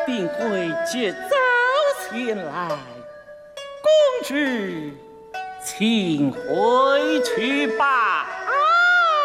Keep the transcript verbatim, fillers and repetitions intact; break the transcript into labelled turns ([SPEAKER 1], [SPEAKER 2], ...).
[SPEAKER 1] 定会借早前来，公主请回去吧。